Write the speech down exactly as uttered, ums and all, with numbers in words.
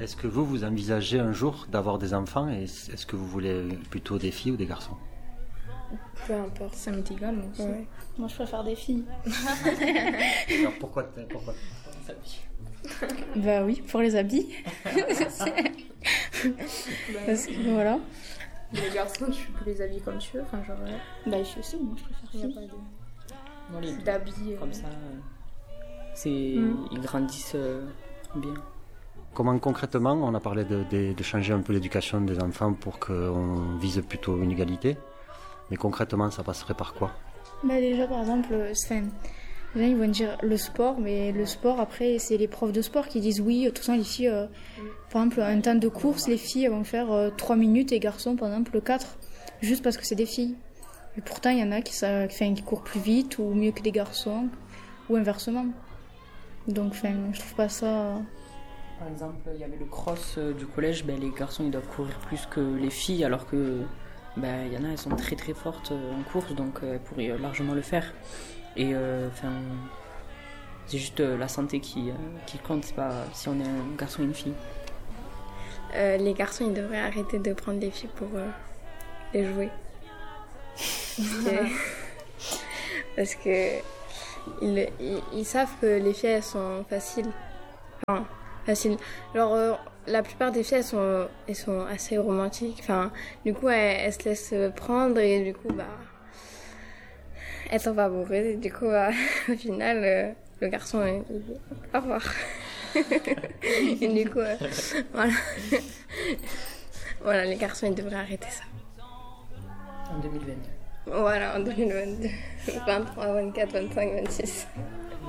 Est-ce que vous, vous envisagez un jour d'avoir des enfants et est-ce que vous voulez plutôt des filles ou des garçons? Peu importe. Ça m'est égal, moi aussi. Ouais. Moi, je préfère des filles. Alors pourquoi, pourquoi Bah oui, pour les habits. Parce que voilà. Les garçons, tu peux les habiller comme tu veux. Enfin, genre, ouais. Bah les filles aussi, moi je préfère Il n'y a filles. pas de... Moi, les deux, d'habits. comme euh, ça, euh, c'est... Mm. ils grandissent euh, bien. Comment concrètement, on a parlé de, de, de changer un peu l'éducation des enfants pour qu'on vise plutôt une égalité, mais concrètement ça passerait par quoi? Bah déjà par exemple, enfin, les gens ils vont dire le sport, mais le sport après c'est les profs de sport qui disent oui, de toute façon les filles, euh, par exemple un temps de course, les filles elles vont faire euh, trois minutes et les garçons par exemple quatre, juste parce que c'est des filles. Et pourtant il y en a qui, ça, enfin, qui courent plus vite ou mieux que des garçons, ou inversement. Donc enfin, je trouve pas ça... Par exemple, il y avait le cross euh, du collège, ben, les garçons ils doivent courir plus que les filles, alors que ben, il y en a, elles sont très très fortes euh, en course, donc euh, elles pourraient largement le faire. Et enfin, euh, c'est juste euh, la santé qui, euh, qui compte, c'est pas si on est un garçon ou une fille. euh, les garçons, ils devraient arrêter de prendre les filles pour euh, les jouer. Parce que... Parce que ils, ils, ils savent que les filles, elles sont faciles. Enfin, faciles. Genre, euh, la plupart des filles, elles sont, elles sont assez romantiques. Enfin, du coup, elles, elles se laissent prendre et du coup, bah... elles sont pas amoureuses. Et du coup, bah, au final, euh, le garçon, il dit au revoir. Et du coup, euh, voilà. Voilà, les garçons, ils devraient arrêter ça. En deux mille vingt-deux. Voilà, en deux mille vingt-deux. vingt-trois, vingt-quatre, vingt-cinq, vingt-six.